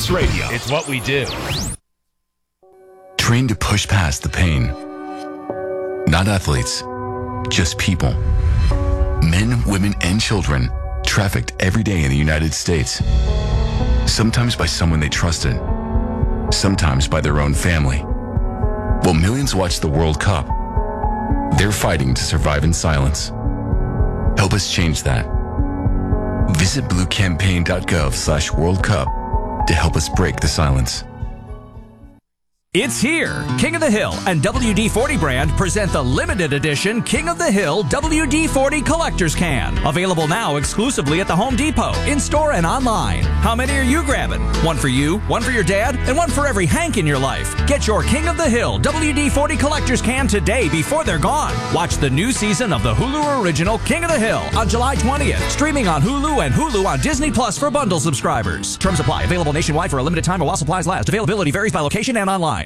Sports Radio. It's what we do. Trained to push past the pain. Not athletes, just people. Men, women, and children trafficked every day in the United States. Sometimes by someone they trusted. Sometimes by their own family. While millions watch the World Cup, they're fighting to survive in silence. Help us change that. Visit bluecampaign.gov/World Cup to help us break the silence. It's here. King of the Hill and WD-40 brand present the limited edition King of the Hill WD-40 Collector's Can. Available now exclusively at the Home Depot, in-store and online. How many are you grabbing? One for you, one for your dad, and one for every Hank in your life. Get your King of the Hill WD-40 Collector's Can today before they're gone. Watch the new season of the Hulu original King of the Hill on July 20th. Streaming on Hulu and Hulu on Disney Plus for bundle subscribers. Terms apply. Available nationwide for a limited time while supplies last. Availability varies by location and online.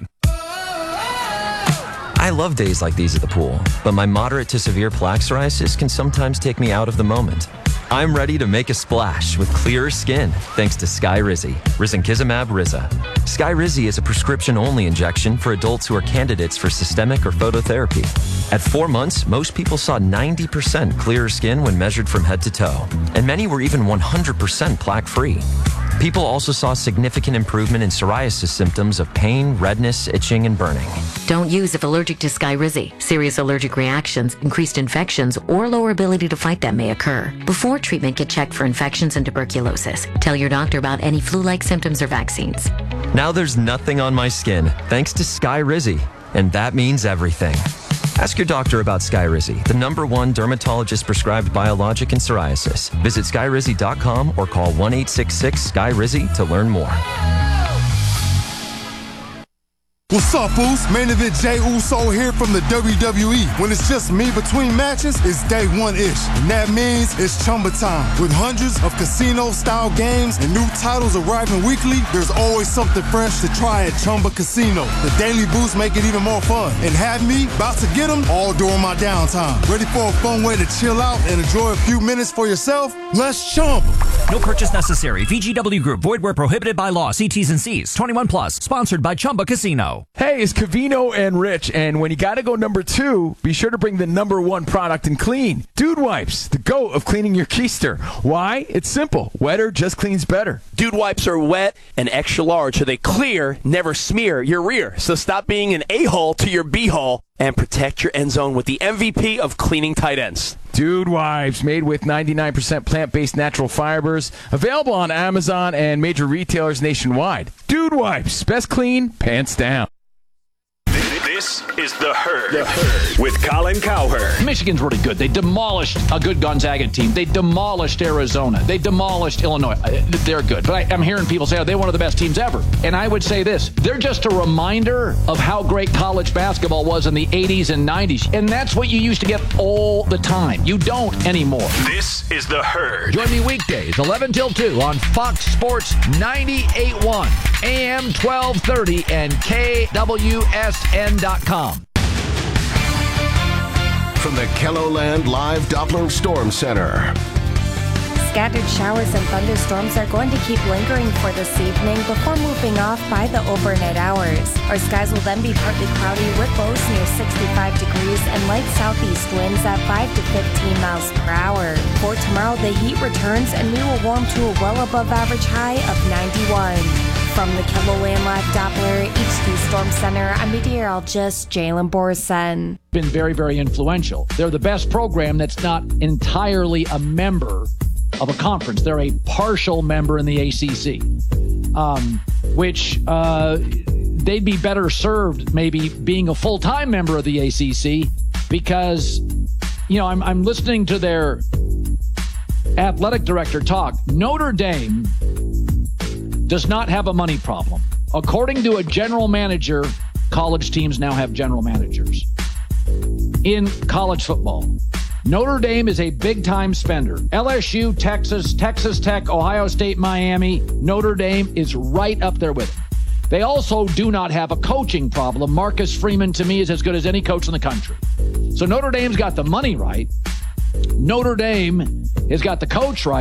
I love days like these at the pool, but my moderate to severe plaque psoriasis can sometimes take me out of the moment. I'm ready to make a splash with clearer skin thanks to Skyrizi, risankizumab Riza. Skyrizi is a prescription-only injection for adults who are candidates for systemic or phototherapy. At 4 months, most people saw 90% clearer skin when measured from head to toe, and many were even 100% plaque-free. People also saw significant improvement in psoriasis symptoms of pain, redness, itching, and burning. Don't use if allergic to Skyrizi. Serious allergic reactions, increased infections, or lower ability to fight them may occur. Before treatment, get checked for infections and tuberculosis. Tell your doctor about any flu-like symptoms or vaccines. Now there's nothing on my skin thanks to Skyrizi, and that means everything. Ask your doctor about Skyrizi, the #1 dermatologist-prescribed biologic in psoriasis. Visit Skyrizi.com or call 1-866-SKY-RIZZI to learn more. What's up, Boost? Main event Jey Uso here from the WWE. When it's just me between matches, it's day one-ish. And that means it's Chumba time. With hundreds of casino-style games and new titles arriving weekly, there's always something fresh to try at Chumba Casino. The Daily Boost make it even more fun. And have me about to get them all during my downtime. Ready for a fun way to chill out and enjoy a few minutes for yourself? Let's Chumba. No purchase necessary. VGW Group. Void where prohibited by law. See T's and C's. 21 plus. Sponsored by Chumba Casino. Hey, it's Covino and Rich, and when you got to go number 2, be sure to bring the #1 product in clean. Dude Wipes, the GOAT of cleaning your keister. Why? It's simple. Wetter just cleans better. Dude Wipes are wet and extra large, so they clear, never smear your rear. So stop being an a-hole to your b-hole and protect your end zone with the MVP of cleaning tight ends. Dude Wipes, made with 99% plant-based natural fibers. Available on Amazon and major retailers nationwide. Dude Wipes, best clean, pants down. This is The Herd with Colin Cowherd. Michigan's really good. They demolished a good Gonzaga team. They demolished Arizona. They demolished Illinois. They're good. But I'm hearing people say, they're one of the best teams ever. And I would say this. They're just a reminder of how great college basketball was in the 80s and 90s. And that's what you used to get all the time. You don't anymore. This is The Herd. Join me weekdays, 11 till 2 on Fox Sports 98.1, AM 1230, and KWSN.com. From the KELOLAND Live Doppler Storm Center. Scattered showers and thunderstorms are going to keep lingering for this evening before moving off by the overnight hours. Our skies will then be partly cloudy with lows near 65 degrees and light southeast winds at 5 to 15 miles per hour. For tomorrow, the heat returns and we will warm to a well above average high of 91. From the KELOLAND Live Doppler HD Storm Center, I'm meteorologist Jalen Borson. Been very, very influential. They're the best program that's not entirely a member of a conference. They're a partial member in the ACC, which they'd be better served maybe being a full-time member of the ACC because, I'm listening to their athletic director talk. Notre Dame does not have a money problem. According to a general manager, college teams now have general managers in college football. Notre Dame is a big-time spender. LSU, Texas, Texas Tech, Ohio State, Miami. Notre Dame is right up there with them. They also do not have a coaching problem. Marcus Freeman, to me, is as good as any coach in the country. So Notre Dame's got the money right. Notre Dame has got the coach right.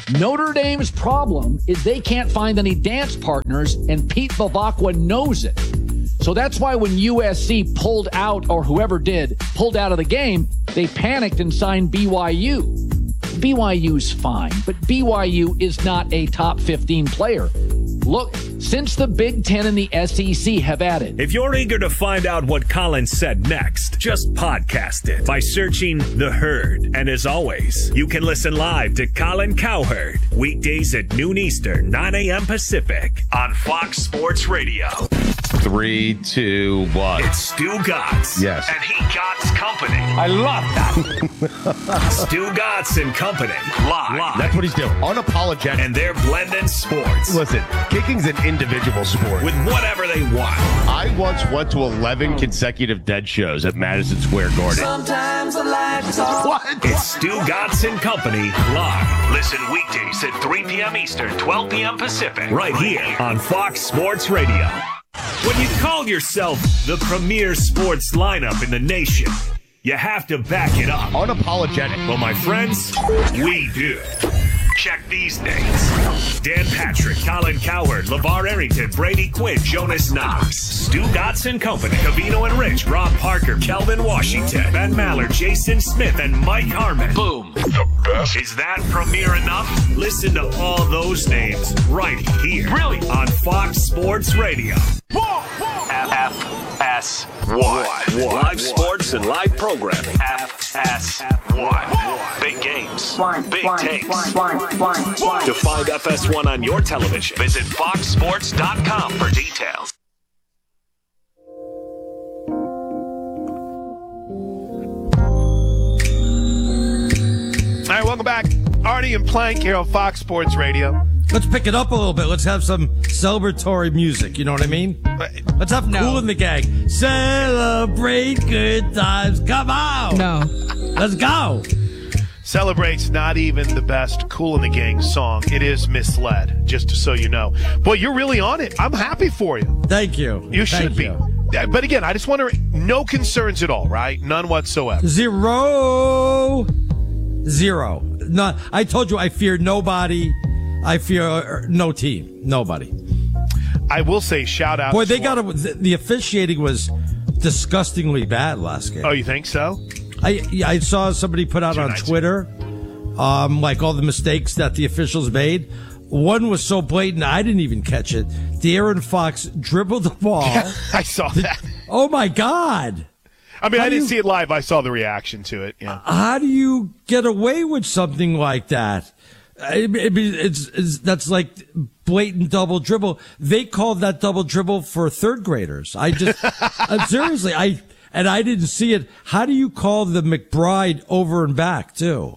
Notre Dame's problem is they can't find any dance partners, and Pete Bavacqua knows it. So that's why when USC pulled out, or whoever did, pulled out of the game, they panicked and signed BYU. BYU's fine, but BYU is not a top 15 player. Look, since the Big Ten and the SEC have added. If you're eager to find out what Colin said next, just podcast it by searching The Herd. And as always, you can listen live to Colin Cowherd weekdays at noon Eastern, 9 a.m. Pacific on Fox Sports Radio. 3, 2, 1. It's Stu Gotts. Yes. And he Gotts Company. I love that. Stu Gotts and Company. Live. That's what he's doing. Unapologetic. And they're blending sports. Listen, kicking's an individual sport. With whatever they want. I once went to 11 consecutive Dead shows at Madison Square Garden. Sometimes the lights off. What? It's Stu Gotts and Company live. Listen weekdays at 3 p.m. Eastern, 12 p.m. Pacific. Right here on Fox Sports Radio. When you call yourself the premier sports lineup in the nation, you have to back it up. Unapologetic. Well, my friends, we do. Check these names. Dan Patrick, Colin Cowherd, LeVar Arrington, Brady Quinn, Jonas Knox, Stu Gotts and Company, Covino and Rich, Rob Parker, Kelvin Washington, Ben Maller, Jason Smith, and Mike Harmon. Boom. The best. Is that premier enough? Listen to all those names right here. Really? On Fox Sports Radio. FS1. Live sports and live programming. FS1. Big games. Big takes. To find FS1 on your television, visit foxsports.com for details. All right, welcome back. Artie and Plank here on Fox Sports Radio. Let's pick it up a little bit. Let's have some celebratory music. You know what I mean? Let's have Kool in the Gang. Celebrate good times. Come on. No. Let's go. Celebrate's not even the best Kool in the Gang song. It is misled, just so you know. Boy, you're really on it. I'm happy for you. Thank you. You should be. But again, I just want to, no concerns at all, right? None whatsoever. Zero. Not, I told you I fear nobody. I fear no team. Nobody. I will say shout out. Boy, the officiating was disgustingly bad last game. Oh, you think so? I saw somebody put out on Twitter, like all the mistakes that the officials made. One was so blatant, I didn't even catch it. De'Aaron Fox dribbled the ball. Yeah, I saw that. Oh, my God. I mean, I didn't see it live. I saw the reaction to it. Yeah. How do you get away with something like that? That's like blatant double dribble. They called that double dribble for third graders. I just, seriously, I didn't see it. How do you call the McBride over and back too?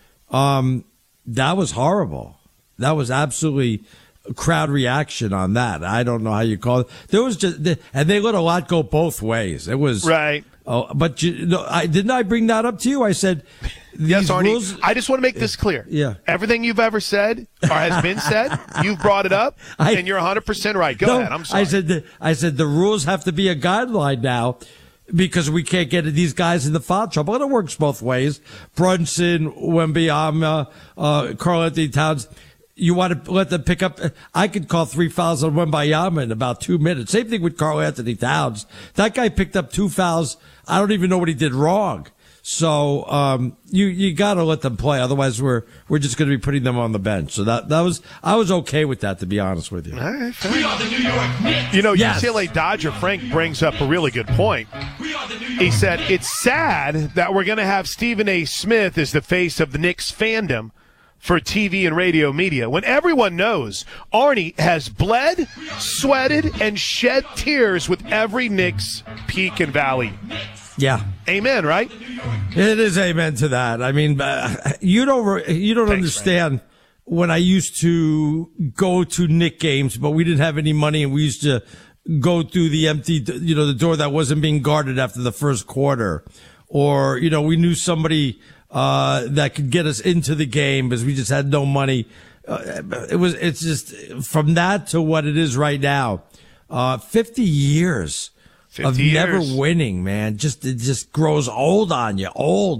That was horrible. That was absolutely crowd reaction on that. I don't know how you call it. There was and they let a lot go both ways. It was right. Oh, but didn't I bring that up to you? I said, yes, Arnie. I just want to make this clear. Yeah. Everything you've ever said or has been said, you've brought it up, and you're 100% right. Go ahead. I'm sorry. I said the rules have to be a guideline now because we can't get these guys in the foul trouble. And it works both ways. Brunson, Wembanyama, Karl-Anthony Towns. You want to let them pick up. I could call 3 fouls on Wembanyama in about 2 minutes. Same thing with Karl-Anthony Towns. That guy picked up 2 fouls. I don't even know what he did wrong. So, you gotta let them play. Otherwise we're just gonna be putting them on the bench. So I was okay with that, to be honest with you. All right, we are the New York Knicks. You know, yes. UCLA Dodger Frank brings up a really good point. He said, it's sad that we're gonna have Stephen A. Smith as the face of the Knicks fandom for TV and radio media, when everyone knows Arnie has bled, sweated, and shed tears with every Knicks peak and valley. Yeah. Amen, right? It is amen to that. I mean, you don't understand when I used to go to Knick games, but we didn't have any money, and we used to go through the empty, the door that wasn't being guarded after the first quarter. Or, we knew somebody that could get us into the game because we just had no money. It's just from that to what it is right now. 50 years of never winning, man. It just grows old on you. Old.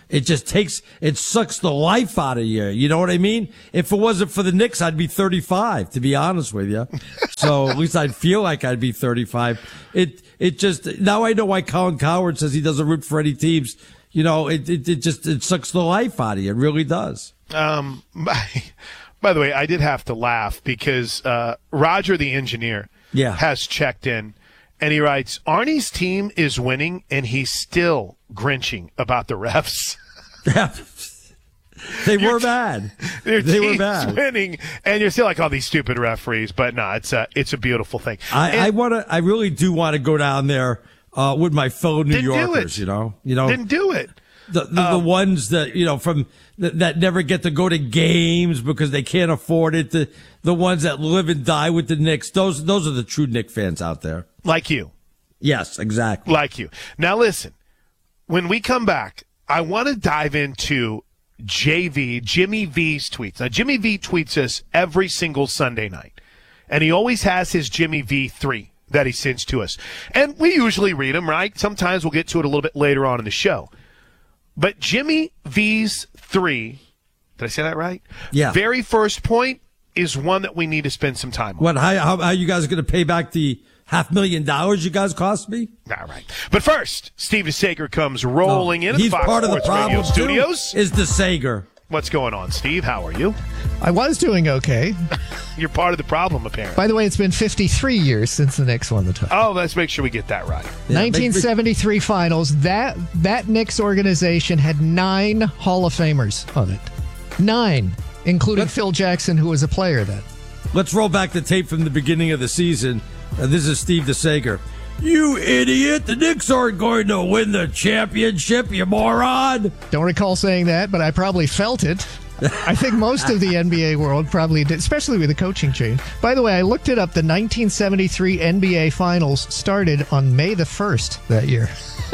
it sucks the life out of you. You know what I mean? If it wasn't for the Knicks, I'd be 35, to be honest with you. So at least I'd feel like I'd be 35. It just, now I know why Colin Cowherd says he doesn't root for any teams. You know, it sucks the life out of you. It really does. By the way, I did have to laugh because Roger, the engineer, has checked in, and he writes, Arnie's team is winning, and he's still grinching about the refs. They were bad. They were bad. Winning, and you're still like, oh, these stupid referees. But no, it's a beautiful thing. I really do want to go down there with my fellow New Yorkers. You know, didn't do it. The ones that, from that never get to go to games because they can't afford it. The ones that live and die with the Knicks. Those are the true Knicks fans out there. Like you. Yes, exactly. Like you. Now listen, when we come back, I want to dive into Jimmy V's tweets. Now Jimmy V tweets us every single Sunday night, and he always has his Jimmy V 3 that he sends to us. And we usually read them, right? Sometimes we'll get to it a little bit later on in the show. But Jimmy V's 3, did I say that right? Yeah. Very first point is one that we need to spend some time on. How you guys going to pay back the $500,000 you guys cost me? All right. But first, Steve DeSager comes rolling in at the Fox Sports Radio studios. Is DeSager. What's going on, Steve? How are you? I was doing okay. You're part of the problem, apparently. By the way, it's been 53 years since the Knicks won the title. Oh, let's make sure we get that right. 1973 finals. That Knicks organization had 9 Hall of Famers on it. 9, including Phil Jackson, who was a player then. Let's roll back the tape from the beginning of the season. This is Steve DeSager. You idiot! The Knicks aren't going to win the championship, you moron! Don't recall saying that, but I probably felt it. I think most of the NBA world probably did, especially with the coaching change. By the way, I looked it up. The 1973 NBA Finals started on May the 1st that year.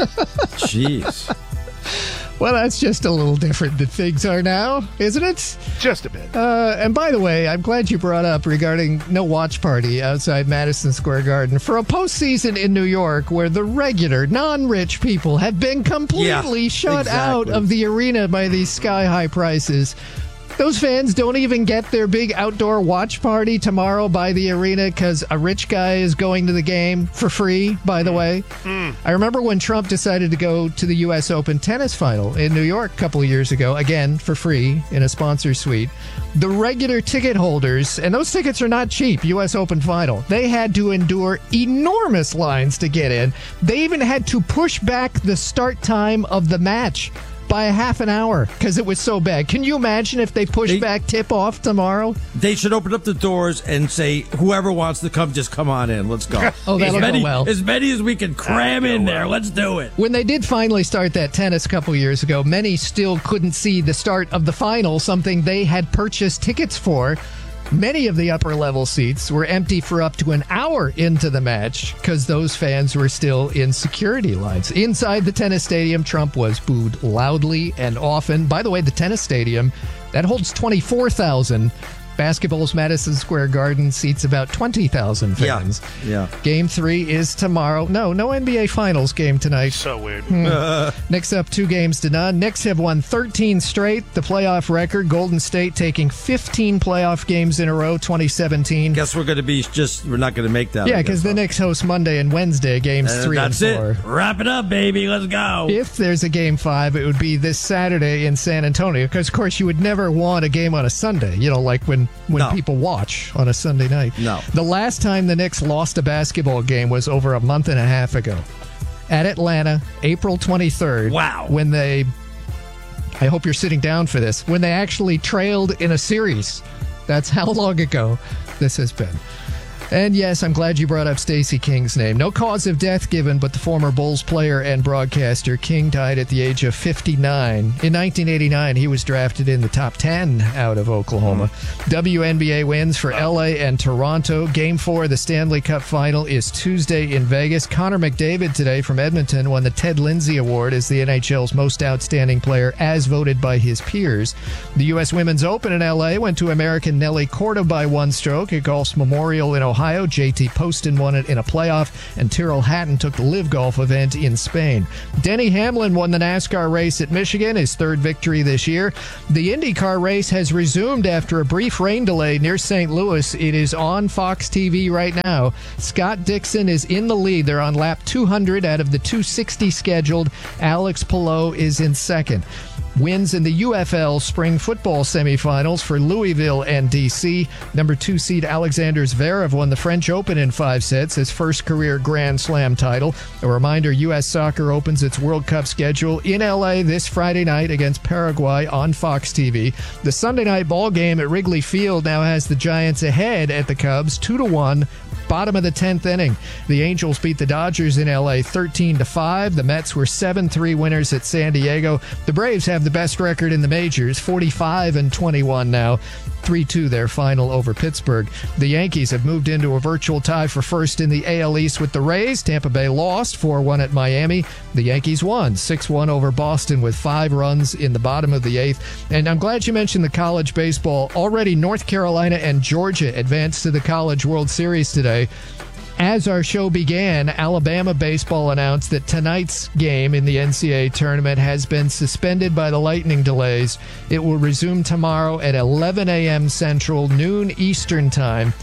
Jeez. Well, that's just a little different than things are now, isn't it? Just a bit. And by the way, I'm glad you brought up regarding no watch party outside Madison Square Garden for a postseason in New York where the regular, non-rich people have been completely shut out of the arena by these sky-high prices. Those fans don't even get their big outdoor watch party tomorrow by the arena because a rich guy is going to the game for free, by the way. I remember when Trump decided to go to the U.S. Open tennis final in New York a couple of years ago, again, for free in a sponsor suite. The regular ticket holders, and those tickets are not cheap, U.S. Open final, they had to endure enormous lines to get in. They even had to push back the start time of the match by a half an hour because it was so bad. Can you imagine if they pushed back tip-off tomorrow? They should open up the doors and say, whoever wants to come, just come on in. Let's go. Oh, that'll go well. As many as we can cram in there. Let's do it. When they did finally start that tennis a couple years ago, many still couldn't see the start of the final, something they had purchased tickets for. Many of the upper-level seats were empty for up to an hour into the match because those fans were still in security lines. Inside the tennis stadium, Trump was booed loudly and often. By the way, the tennis stadium, that holds 24,000. Basketball's Madison Square Garden seats about 20,000 fans. Yeah. Game 3 is tomorrow. No NBA Finals game tonight. So weird. Knicks up 2-0. Knicks have won 13 straight. The playoff record, Golden State taking 15 playoff games in a row, 2017. Guess we're not going to make that. Yeah, because the Knicks host Monday and Wednesday, games 3 and 4. That's it. Wrap it up, baby. Let's go. If there's a game 5, it would be this Saturday in San Antonio. Because, of course, you would never want a game on a Sunday, like when people watch on a Sunday night. No. The last time the Knicks lost a basketball game was over a month and a half ago. At Atlanta, April 23rd. Wow. When I hope you're sitting down for this, when they actually trailed in a series. That's how long ago this has been. And yes, I'm glad you brought up Stacey King's name. No cause of death given, but the former Bulls player and broadcaster King died at the age of 59. In 1989, he was drafted in the top 10 out of Oklahoma. WNBA wins for LA and Toronto. Game 4 of the Stanley Cup Final is Tuesday in Vegas. Connor McDavid today from Edmonton won the Ted Lindsay Award as the NHL's most outstanding player as voted by his peers. The U.S. Women's Open in LA went to American Nelly Korda by 1 stroke at Golf's Memorial in Ohio. Ohio. JT Poston won it in a playoff, and Tyrrell Hatton took the Live Golf event in Spain. Denny Hamlin won the NASCAR race at Michigan, his third victory this year. The IndyCar race has resumed after a brief rain delay near St. Louis. It is on Fox TV right now. Scott Dixon is in the lead. They're on lap 200 out of the 260 scheduled. Alex Palou is in second. Wins in the UFL spring football semifinals for Louisville and D.C. Number 2 seed Alexander Zverev won the French Open in 5 sets, his first career Grand Slam title. A reminder, U.S. Soccer opens its World Cup schedule in L.A. this Friday night against Paraguay on Fox TV. The Sunday night ball game at Wrigley Field now has the Giants ahead at the Cubs 2-1. Bottom of the 10th inning. The Angels beat the Dodgers in L.A. 13-5. The Mets were 7-3 winners at San Diego. The Braves have the best record in the majors, 45-21 now. 3-2 their final over Pittsburgh. The Yankees have moved into a virtual tie for first in the AL East with the Rays. Tampa Bay lost 4-1 at Miami. The Yankees won 6-1 over Boston with 5 runs in the bottom of the 8th. And I'm glad you mentioned the college baseball. Already North Carolina and Georgia advanced to the College World Series today. As our show began, Alabama baseball announced that tonight's game in the NCAA tournament has been suspended by the lightning delays. It will resume tomorrow at 11 a.m. Central, noon Eastern time,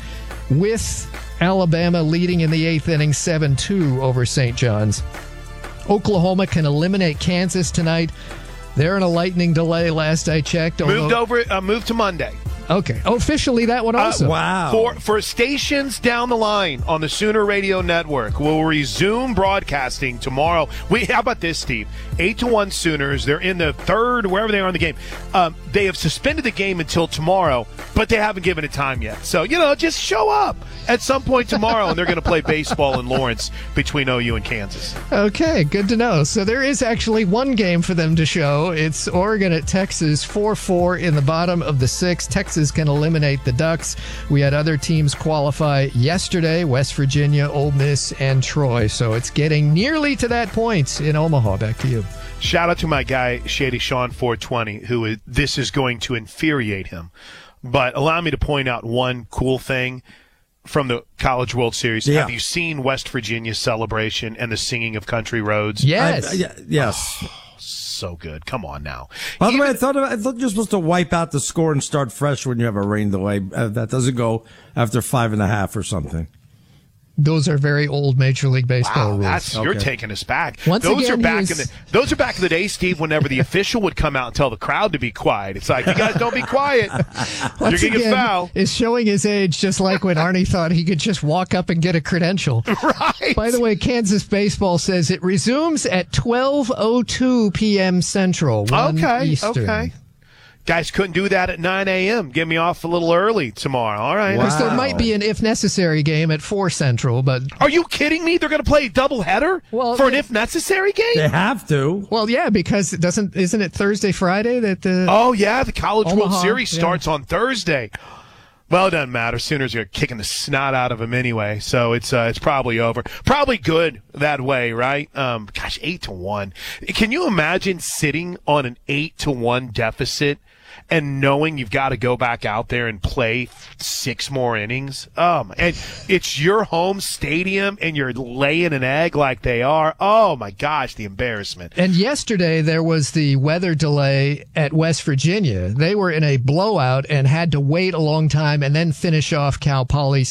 with Alabama leading in the 8th inning 7-2 over St. John's. Oklahoma can eliminate Kansas tonight. They're in a lightning delay last I checked. Moved to Monday. Okay. Officially, that one also. Wow. For stations down the line on the Sooner Radio Network, we'll resume broadcasting tomorrow. How about this, Steve? 8-1 Sooners. They're in the third, wherever they are in the game. They have suspended the game until tomorrow, but they haven't given it time yet. So, just show up at some point tomorrow, and they're going to play baseball in Lawrence between OU and Kansas. Okay, good to know. So there is actually one game for them to show. It's Oregon at Texas, 4-4 in the bottom of the 6th. Texas can eliminate the Ducks. We had other teams qualify yesterday, West Virginia, Ole Miss, and Troy. So it's getting nearly to that point in Omaha. Back to you. Shout out to my guy, Shady Sean 420, this is going to infuriate him. But allow me to point out one cool thing from the College World Series. Yeah. Have you seen West Virginia's celebration and the singing of Country Roads? Yes. Yes. So good. Come on now. By the way, I thought you're supposed to wipe out the score and start fresh when you have a rain delay. That doesn't go after 5.5 or something. Those are very old Major League Baseball rules. You're taking us back. Those are back in the day, Steve, whenever the official would come out and tell the crowd to be quiet. It's like, you guys don't be quiet. You're going to get foul. Is showing his age, just like when Arnie thought he could just walk up and get a credential. Right. By the way, Kansas Baseball says it resumes at 12:02 p.m. Central, 1 Eastern. Okay. Guys couldn't do that at 9 a.m. Get me off a little early tomorrow. All right. Wow. There might be an if necessary game at 4 Central, but are you kidding me? They're going to play a doubleheader for an if necessary game? They have to. Well, yeah, because isn't it Thursday, Friday that the the College World Series starts on Thursday. Well, it doesn't matter. Sooners are kicking the snot out of them anyway, so it's probably over. Probably good that way, right? 8-1. Can you imagine sitting on an 8-1 deficit and knowing you've got to go back out there and play 6 more innings? And it's your home stadium, and you're laying an egg like they are. Oh, my gosh, the embarrassment. And yesterday there was the weather delay at West Virginia. They were in a blowout and had to wait a long time and then finish off Cal Poly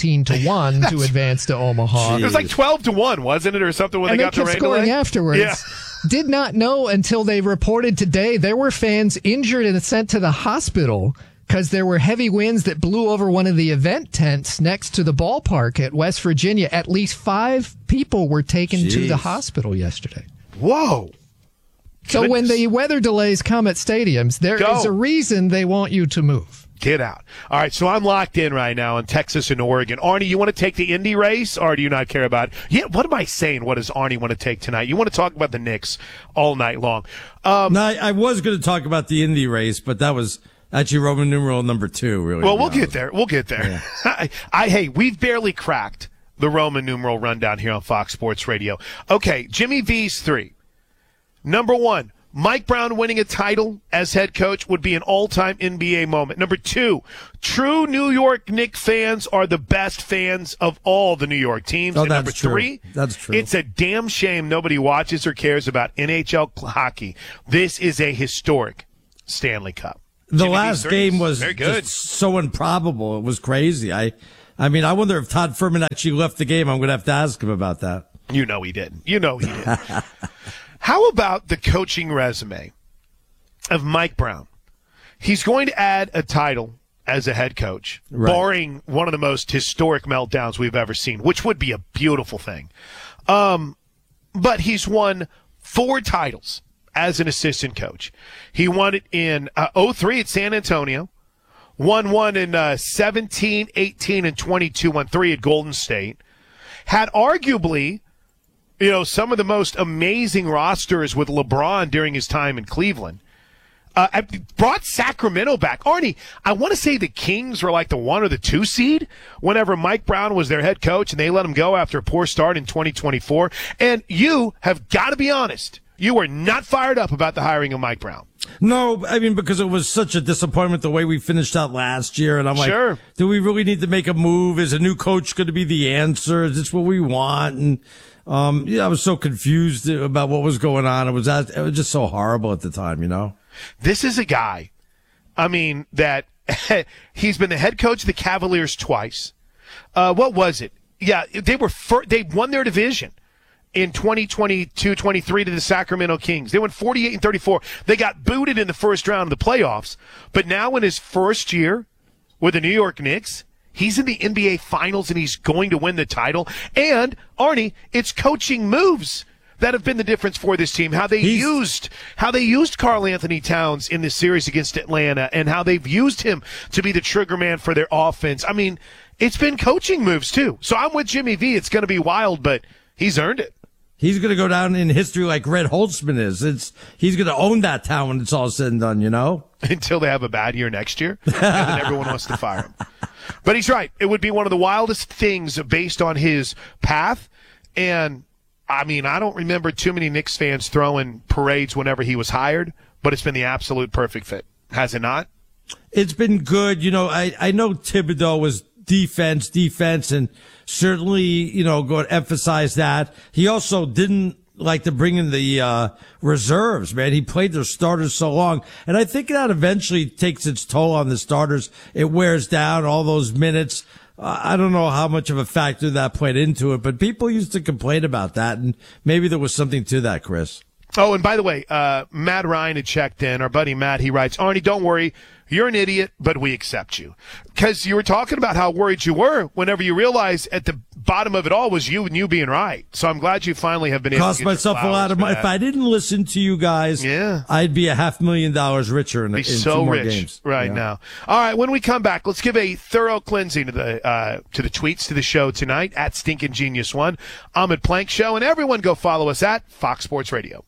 17-1 to advance to Omaha. It was like 12-1, wasn't it, or something when they got the rain delay? Scoring afterwards. Yeah. Did not know until they reported today there were fans injured and sent to the hospital because there were heavy winds that blew over one of the event tents next to the ballpark at West Virginia. At least 5 people were taken to the hospital yesterday. Whoa. So when the weather delays come at stadiums, there is a reason they want you to move. Get out. All right, so I'm locked in right now in Texas and Oregon. Arnie, you want to take the Indy race, or do you not care about it? Yeah, what am I saying? What does Arnie want to take tonight? You want to talk about the Knicks all night long. No, I was going to talk about the Indy race, but that was actually Roman numeral number 2, really. Well, we'll get there. We'll get there. Yeah. Hey, we've barely cracked the Roman numeral rundown here on Fox Sports Radio. Okay, Jimmy V's 3. Number 1. Mike Brown winning a title as head coach would be an all-time NBA moment. Number 2, true New York Knicks fans are the best fans of all the New York teams. Oh, and that's number true. 3, that's true. It's a damn shame nobody watches or cares about NHL hockey. This is a historic Stanley Cup. The Jimmy last game was very good. just so improbable. It was crazy. I mean, I wonder if Todd Furman actually left the game. I'm going to have to ask him about that. You know he didn't. How about the coaching resume of Mike Brown? He's going to add a title as a head coach, barring one of the most historic meltdowns we've ever seen, which would be a beautiful thing. But he's won 4 titles as an assistant coach. He won it in 2003 at San Antonio, won one in 17, 18, and 22, won 3 at Golden State, had arguably some of the most amazing rosters with LeBron during his time in Cleveland. Brought Sacramento back. Arnie, I want to say the Kings were like the 1 or the 2 seed whenever Mike Brown was their head coach, and they let him go after a poor start in 2024. And you have got to be honest. You were not fired up about the hiring of Mike Brown. No, I mean, because it was such a disappointment the way we finished out last year. And I'm like, do we really need to make a move? Is a new coach going to be the answer? Is this what we want? And I was so confused about what was going on. It was just so horrible at the time, This is a guy, that he's been the head coach of the Cavaliers twice. What was it? Yeah, they won their division in 2022-23 to the Sacramento Kings. They went 48-34. They got booted in the first round of the playoffs. But now in his first year with the New York Knicks, he's in the NBA Finals, and he's going to win the title. And, Arnie, it's coaching moves that have been the difference for this team. How they used Karl Anthony Towns in this series against Atlanta, and how they've used him to be the trigger man for their offense. I mean, it's been coaching moves, too. So I'm with Jimmy V. It's going to be wild, but he's earned it. He's going to go down in history like Red Holtzman is. He's going to own that town when it's all said and done, Until they have a bad year next year, and then everyone wants to fire him. But he's right. It would be one of the wildest things based on his path. And, I don't remember too many Knicks fans throwing parades whenever he was hired, but it's been the absolute perfect fit. Has it not? It's been good. I know Thibodeau was defense, and certainly, going to emphasize that. He also didn't like to bring in the reserves, man. He played their starters so long. And I think that eventually takes its toll on the starters. It wears down all those minutes. I don't know how much of a factor that played into it, but people used to complain about that, and maybe there was something to that, Chris. Oh, and by the way, Matt Ryan had checked in. Our buddy Matt, he writes, Arnie, don't worry. You're an idiot, but we accept you. Because you were talking about how worried you were whenever you realized at the bottom of it all was you and you being right. So I'm glad you finally have been able to cost myself a lot of money. If I didn't listen to you guys, I'd be $500,000 richer in 2 more games now. All right, when we come back, let's give a thorough cleansing to the tweets to the show tonight at Stinkin' Genius One. Ahmed Plank Show, and everyone go follow us at Fox Sports Radio.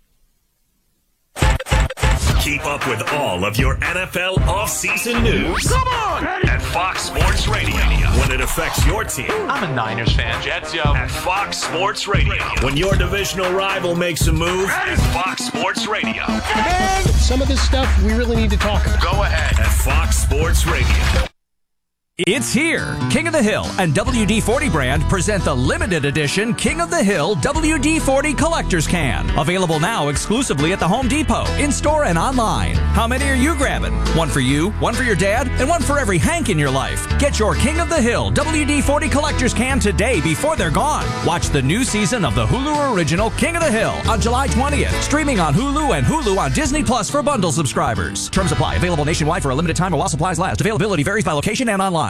Keep up with all of your NFL offseason news. Come on! At Fox Sports Radio. When it affects your team. I'm a Niners fan. Jets, yo. At Fox Sports Radio. When your divisional rival makes a move. At Fox Sports Radio. Man, some of this stuff we really need to talk about. Go ahead. At Fox Sports Radio. It's here. King of the Hill and WD-40 brand present the limited edition King of the Hill WD-40 Collector's Can. Available now exclusively at the Home Depot, in-store and online. How many are you grabbing? One for you, one for your dad, and one for every Hank in your life. Get your King of the Hill WD-40 Collector's Can today before they're gone. Watch the new season of the Hulu original King of the Hill on July 20th. Streaming on Hulu and Hulu on Disney Plus for bundle subscribers. Terms apply. Available nationwide for a limited time while supplies last. Availability varies by location and online.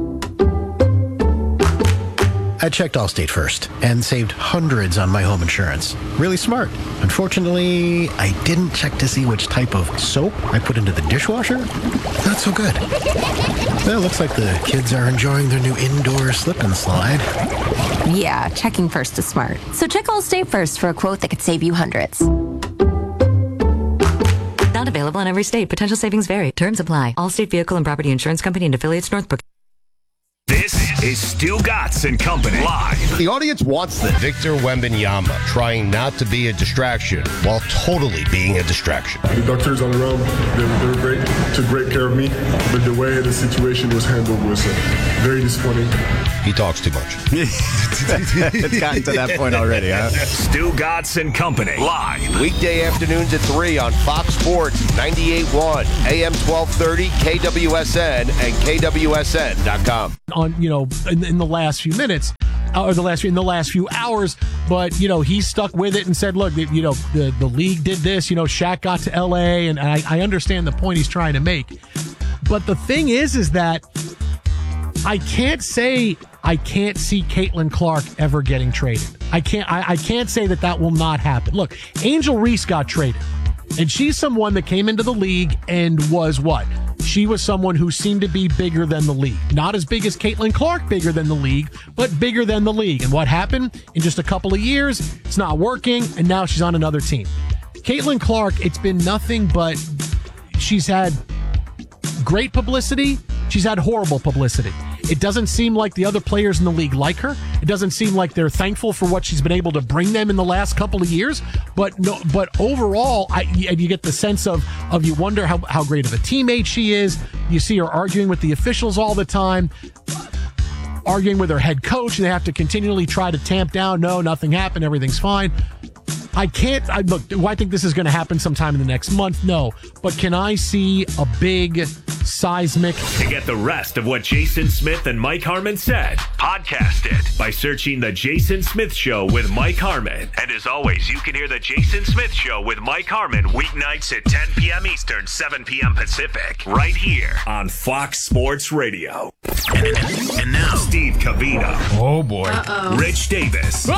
I checked Allstate first and saved hundreds on my home insurance. Really smart. Unfortunately, I didn't check to see which type of soap I put into the dishwasher. Not so good. Well, looks like the kids are enjoying their new indoor slip and slide. Yeah, checking first is smart. So check Allstate first for a quote that could save you hundreds. Not available in every state. Potential savings vary. Terms apply. Allstate Vehicle and Property Insurance Company and affiliates, Northbrook. This is Stu Gatz and Company live. The audience wants this. Victor Wembanyama trying not to be a distraction while totally being a distraction. The doctors on the road, they were great, took great care of me, but the way the situation was handled was very disappointing. He talks too much. It's gotten to that point already, huh? Stu Gatz and Company live. Weekday afternoons at 3 on Fox Sports 98.1, AM 1230, KWSN, and KWSN.com. On, in the last few minutes, or in the last few hours, but, he stuck with it and said, look, the league did this, Shaq got to L.A., and I understand the point he's trying to make. But the thing is that I can't say I can't see Caitlin Clark ever getting traded. I can't say that will not happen. Look, Angel Reese got traded, and she's someone that came into the league and was what? She was someone who seemed to be bigger than the league. Not as big as Caitlin Clark, bigger than the league, but bigger than the league. And what happened? In just a couple of years, it's not working, and now she's on another team. Caitlin Clark, it's been nothing but she's had great publicity. She's had horrible publicity. It doesn't seem like the other players in the league like her. It doesn't seem like they're thankful for what she's been able to bring them in the last couple of years. But overall, you get the sense of you wonder how great of a teammate she is. You see her arguing with the officials all the time, arguing with her head coach, and they have to continually try to tamp down. No, nothing happened. Everything's fine. Look, do I think this is going to happen sometime in the next month? No. But can I see a big seismic? To get the rest of what Jason Smith and Mike Harmon said, podcast it by searching The Jason Smith Show with Mike Harmon. And as always, you can hear The Jason Smith Show with Mike Harmon weeknights at 10 p.m. Eastern, 7 p.m. Pacific, right here on Fox Sports Radio. And now, Steve Covino. Oh, boy. Rich Davis.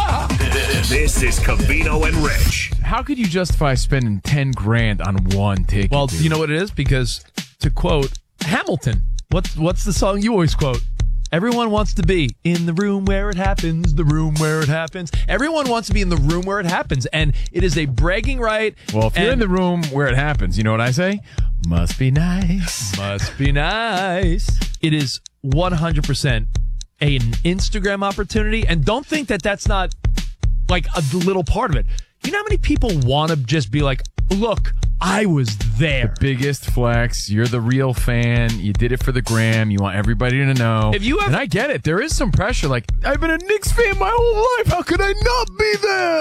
This is Covino and Rich. How could you justify spending $10,000 on one ticket? Well, you know what it is? Because, to quote Hamilton, what's the song you always quote? Everyone wants to be in the room where it happens, the room where it happens. Everyone wants to be in the room where it happens, and it is a bragging right. Well, if you're in the room where it happens, you know what I say? Must be nice. Must be nice. It is 100% an Instagram opportunity, and don't think that that's not like a little part of it. You know how many people want to just be like, look, I was there. The biggest flex. You're the real fan. You did it for the gram. You want everybody to know. And I get it. There is some pressure. Like, I've been a Knicks fan my whole life. How could I not be there?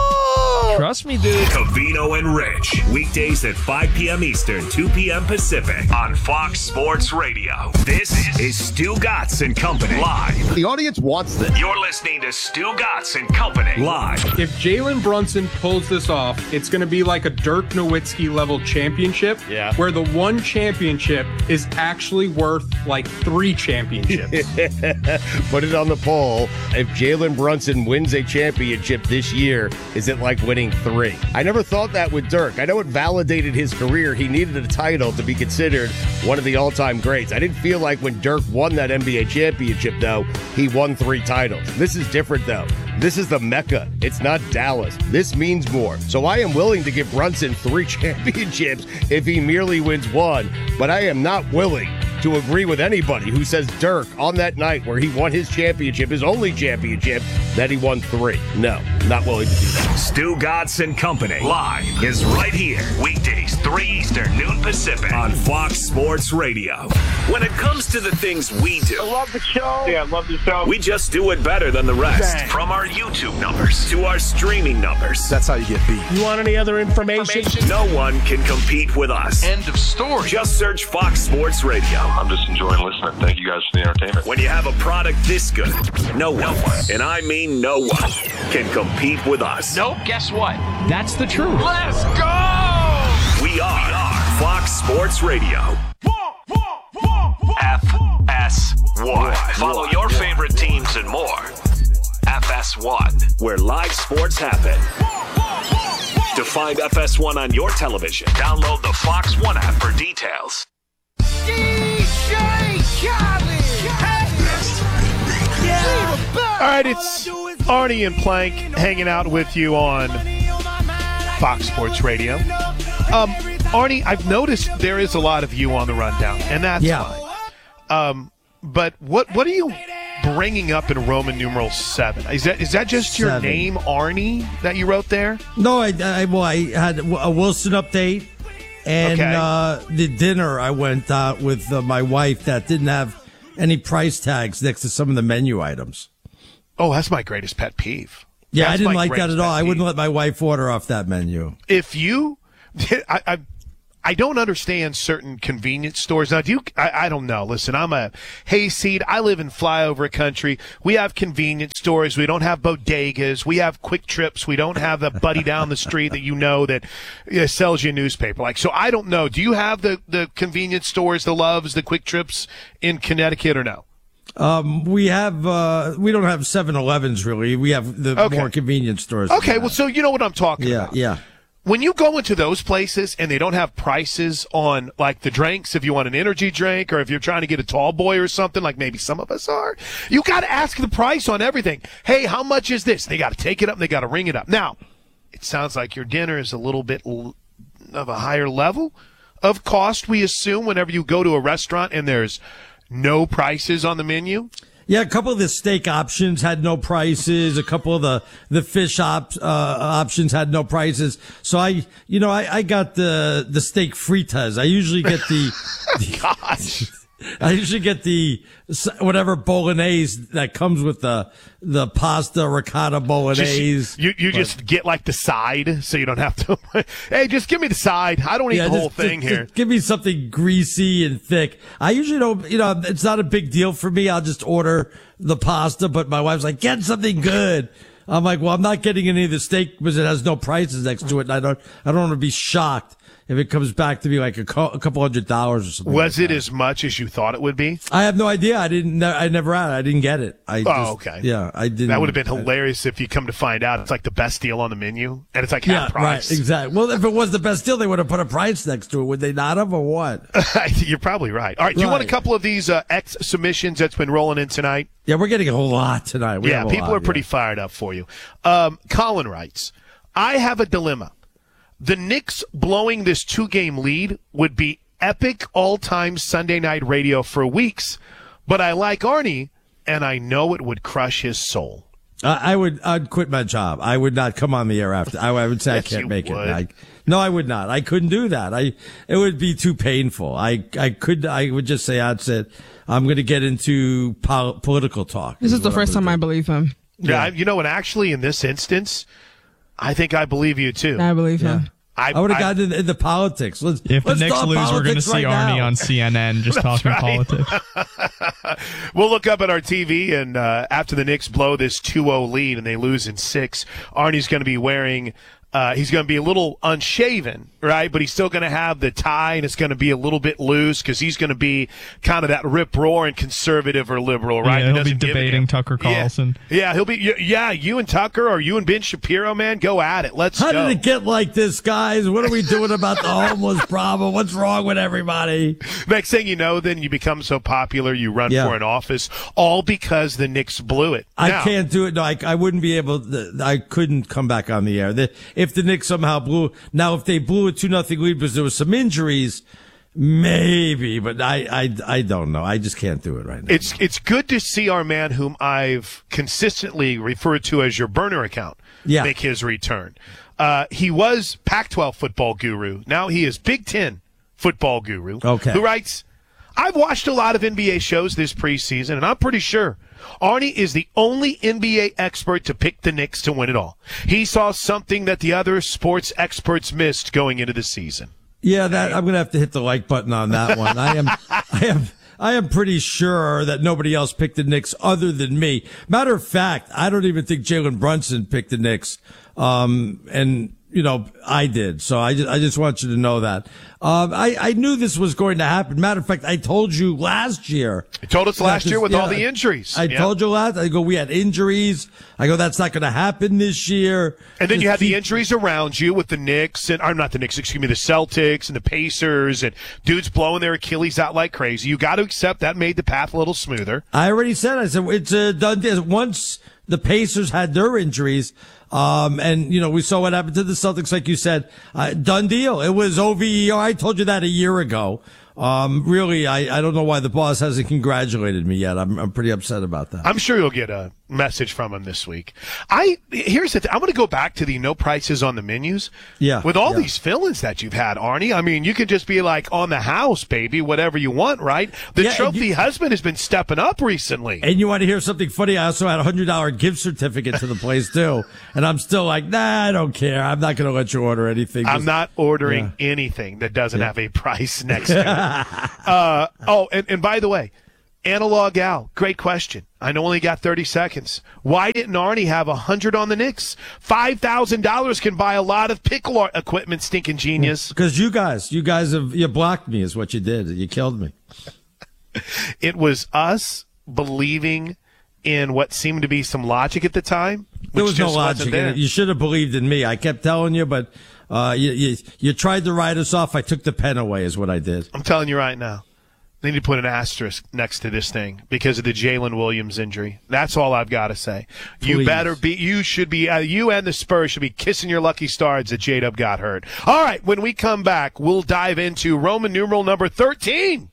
Oh! Trust me, dude. Covino and Rich. Weekdays at 5 p.m. Eastern, 2 p.m. Pacific on Fox Sports Radio. This is Stu Gatz and Company live. The audience wants this. You're listening to Stu Gatz and Company live. If Jalen Brunson pulls this off, it's going to be like a Dirk Nowitzki level championship, where the one championship is actually worth like 3 championships. Put it on the poll. If Jalen Brunson wins a championship this year, is it like winning 3? I never thought that with Dirk. I know it validated his career. He needed a title to be considered one of the all-time greats. I didn't feel like when Dirk won that NBA championship, though, he won 3 titles. This is different, though. This is the Mecca. It's not Dallas. This means more. So I am willing to give Brunson 3 championships if he merely wins 1, but I am not willing to agree with anybody who says Dirk on that night where he won his championship, his only championship, that he won 3. No, not willing to do that. Stu Gatz and Company live is right here. Weekdays, 3 Eastern, noon Pacific on Fox Sports Radio. When it comes to the things we do, I love the show. Yeah, I love the show. We just do it better than the rest. Dang. From our YouTube numbers to our streaming numbers. That's how you get beat. You want any other information? No one can compete with us. End of story. Just search Fox Sports Radio. I'm just enjoying listening. Thank you guys for the entertainment. When you have a product this good, no one, and I mean no one, can compete with us. Nope, guess what? That's the truth. Let's go! We are Fox Sports Radio. FS1. Follow your favorite teams and more. FS1, where live sports happen. To find FS1 on your television, download the Fox One app for details. DJ Khaled! All right, it's Arnie and Plank hanging out with you on Fox Sports Radio. Arnie, I've noticed there is a lot of you on the rundown, and that's fine. But what do you bringing up in Roman numeral 7? Is that just your 7. name, Arnie, that you wrote there? No, I had a Wilson update, and the dinner I went with my wife that didn't have any price tags next to some of the menu items. Oh, that's my greatest pet peeve. Yeah, That's I didn't my like that greatest at all. pet I wouldn't peeve. let my wife order off that menu. If you, I don't understand certain convenience stores. Now, I don't know. Listen, I'm a hayseed. I live in flyover country. We have convenience stores. We don't have bodegas. We have Quick Trips. We don't have the buddy down the street that sells you a newspaper. So I don't know. Do you have the convenience stores, the Loves, the Quick Trips in Connecticut or no? We have, we don't have 7-Elevens really. We have the more convenience stores. Okay. Well, so you know what I'm talking about. Yeah. When you go into those places and they don't have prices on like the drinks, if you want an energy drink or if you're trying to get a tall boy or something, like maybe some of us are, you got to ask the price on everything. Hey, how much is this? They got to take it up and they got to ring it up. Now, it sounds like your dinner is a little bit of a higher level of cost, we assume, whenever you go to a restaurant and there's no prices on the menu. Yeah, a couple of the steak options had no prices. A couple of the fish options had no prices. So I got the steak fritas. I usually get Gosh. I usually get the whatever bolognese that comes with the pasta ricotta bolognese. You just get like the side, so you don't have to. Hey, just give me the side. I don't eat the whole thing here. Just give me something greasy and thick. I usually don't. It's not a big deal for me. I'll just order the pasta. But my wife's like, get something good. I'm like, well, I'm not getting any of the steak because it has no prices next to it. And I don't want to be shocked if it comes back to be like a couple $100 or something. Was it as much as you thought it would be? I have no idea. I never had it. I didn't get it. Okay. Yeah, I didn't. That would have been hilarious if you come to find out it's like the best deal on the menu and it's like half price. Right, exactly. Well, if it was the best deal, they would have put a price next to it. Would they not have, or what? You're probably right. All right. Do you want a couple of these X submissions that's been rolling in tonight? Yeah, we're getting a whole lot tonight. People are pretty fired up for you. Colin writes, I have a dilemma. The Knicks blowing this 2-game lead would be epic all-time Sunday night radio for weeks, but I like Arnie, and I know it would crush his soul. I'd quit my job. I would not come on the air after. I would say Yes, I can't you make would. it. No, I would not. I couldn't do that. It would be too painful. I would just say, I'm going to get into political talk. This is the first time I believe him. Yeah, you know what? Actually, in this instance, I think I believe you too. I believe him. I would have gotten into politics. If the Knicks lose, we're going to see Arnie on CNN just talking politics. We'll look up at our TV, and after the Knicks blow this 2-0 lead and they lose in 6, Arnie's going to be wearing he's going to be a little unshaven, right? But he's still going to have the tie, and it's going to be a little bit loose because he's going to be kind of that rip-roaring conservative or liberal, right? Yeah, he'll be debating Tucker Carlson. Yeah, he'll be. Yeah, you and Tucker or you and Ben Shapiro, man, go at it. Let's go. How did it get like this, guys? What are we doing about the homeless problem? What's wrong with everybody? Next thing you know, then you become so popular, you run for an office, all because the Knicks blew it. I can't do it. No, I wouldn't be able to. I couldn't come back on the air. If the Knicks somehow blew, now if they blew a 2-0 lead because there was some injuries, maybe, but I don't know. I just can't do it right now. It's good to see our man, whom I've consistently referred to as your burner account, make his return. He was Pac-12 football guru. Now he is Big Ten football guru. Okay. Who writes, I've watched a lot of NBA shows this preseason, and I'm pretty sure Arnie is the only NBA expert to pick the Knicks to win it all. He saw something that the other sports experts missed going into the season. Yeah, I'm going to have to hit the like button on that one. I am pretty sure that nobody else picked the Knicks other than me. Matter of fact, I don't even think Jalen Brunson picked the Knicks. And I did. So I just want you to know that. I knew this was going to happen. Matter of fact, I told you last year. You told us last year with all the injuries. I told you I go, we had injuries. I go, that's not going to happen this year. And then you had the injuries around you with the Knicks and, or not the Knicks, excuse me, the Celtics and the Pacers and dudes blowing their Achilles out like crazy. You got to accept that made the path a little smoother. I already said, it's a done deal. Once the Pacers had their injuries, and we saw what happened to the Celtics, like you said, done deal. It was OVE. I told you that a year ago. Really, I don't know why the boss hasn't congratulated me yet. I'm pretty upset about that. I'm sure you'll get a message from him this week. Here's the thing. I'm going to go back to the no prices on the menus. Yeah. With all these fill-ins that you've had, Arnie, I mean, you could just be like on the house, baby, whatever you want, right? The trophy husband has been stepping up recently. And you want to hear something funny? I also had a $100 gift certificate to the place too. And I'm still like, nah, I don't care. I'm not going to let you order anything. I'm not ordering anything that doesn't have a price next to it. And by the way, Analog Al, great question. I know only got 30 seconds. Why didn't Arnie have 100 on the Knicks? $5,000 can buy a lot of pickle equipment, stinking genius. Because you guys you blocked me is what you did. You killed me. It was us believing in what seemed to be some logic at the time. There was no logic in it. You should have believed in me. I kept telling you, but you tried to write us off. I took the pen away is what I did. I'm telling you right now. They need to put an asterisk next to this thing because of the Jalen Williams injury. That's all I've got to say. You should be, you and the Spurs should be kissing your lucky stars that J-Dub got hurt. All right, when we come back, we'll dive into Roman numeral number 13.